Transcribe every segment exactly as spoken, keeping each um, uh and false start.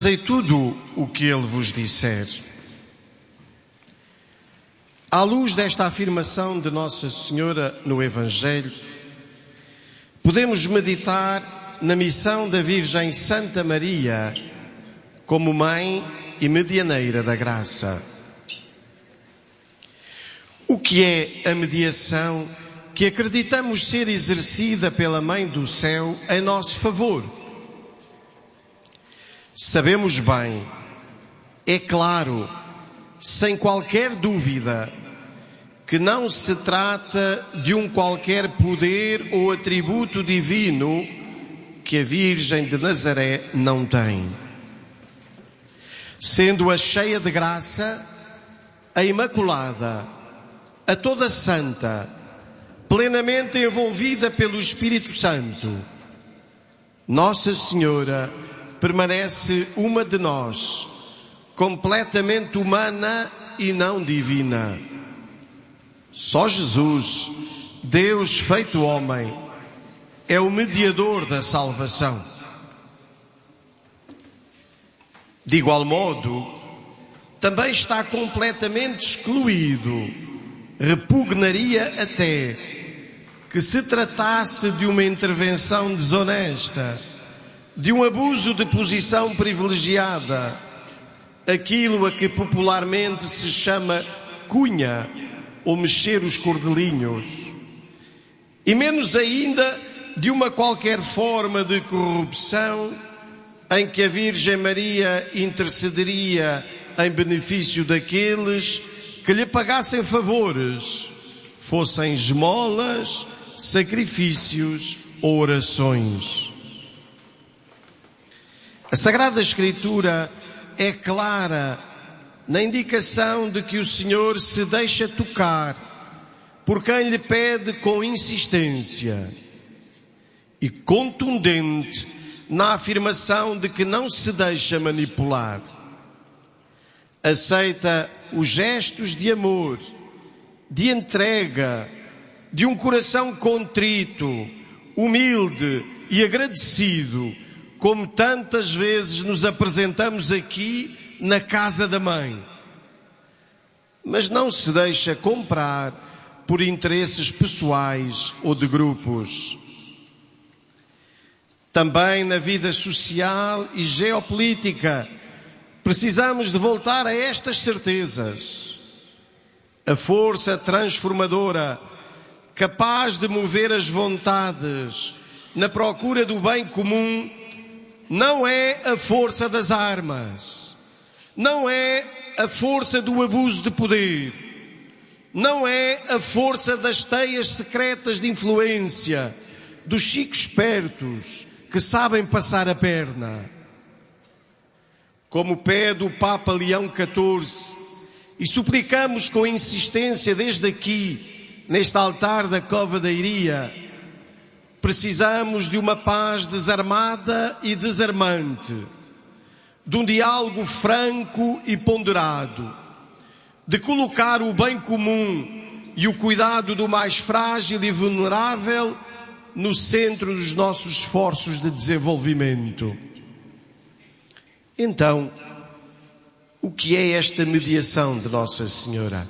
Fazei tudo o que ele vos disser. À luz desta afirmação de Nossa Senhora no Evangelho, podemos meditar na missão da Virgem Santa Maria como Mãe e Medianeira da Graça. O que é a mediação que acreditamos ser exercida pela Mãe do Céu em nosso favor? Sabemos bem, é claro, sem qualquer dúvida, que não se trata de um qualquer poder ou atributo divino que a Virgem de Nazaré não tem. Sendo a cheia de graça, a Imaculada, a toda santa, plenamente envolvida pelo Espírito Santo, Nossa Senhora permanece uma de nós, completamente humana e não divina. Só Jesus, Deus feito homem, é o mediador da salvação. De igual modo, também está completamente excluído, repugnaria até que se tratasse de uma intervenção desonesta, de um abuso de posição privilegiada, aquilo a que popularmente se chama cunha ou mexer os cordelinhos, e menos ainda de uma qualquer forma de corrupção em que a Virgem Maria intercederia em benefício daqueles que lhe pagassem favores, fossem esmolas, sacrifícios ou orações. A Sagrada Escritura é clara na indicação de que o Senhor se deixa tocar por quem lhe pede com insistência, e contundente na afirmação de que não se deixa manipular. Aceita os gestos de amor, de entrega, de um coração contrito, humilde e agradecido, como tantas vezes nos apresentamos aqui na casa da Mãe. Mas não se deixa comprar por interesses pessoais ou de grupos. Também na vida social e geopolítica precisamos de voltar a estas certezas. A força transformadora, capaz de mover as vontades na procura do bem comum, não é a força das armas, não é a força do abuso de poder, não é a força das teias secretas de influência, dos chicos espertos que sabem passar a perna. Como pede o Papa Leão catorze, e suplicamos com insistência desde aqui, neste altar da Cova da Iria, precisamos de uma paz desarmada e desarmante, de um diálogo franco e ponderado, de colocar o bem comum e o cuidado do mais frágil e vulnerável no centro dos nossos esforços de desenvolvimento. Então, o que é esta mediação de Nossa Senhora?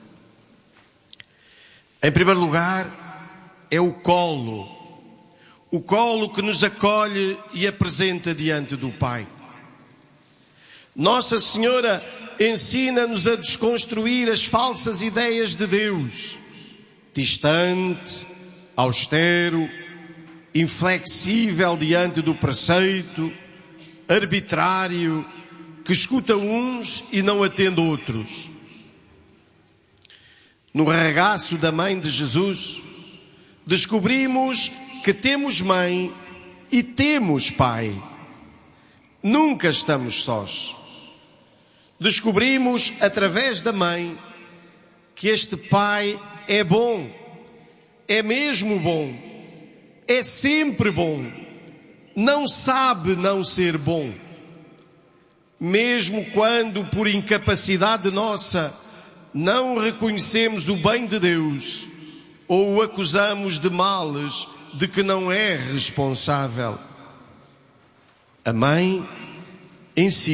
Em primeiro lugar, é o colo, o colo que nos acolhe e apresenta diante do Pai. Nossa Senhora ensina-nos a desconstruir as falsas ideias de Deus, distante, austero, inflexível diante do preceito, arbitrário, que escuta uns e não atende outros. No regaço da Mãe de Jesus, descobrimos que temos mãe e temos pai. Nunca estamos sós. Descobrimos, através da Mãe, que este Pai é bom, é mesmo bom, é sempre bom, não sabe não ser bom. Mesmo quando, por incapacidade nossa, não reconhecemos o bem de Deus ou o acusamos de males de que não é responsável. A Mãe em si.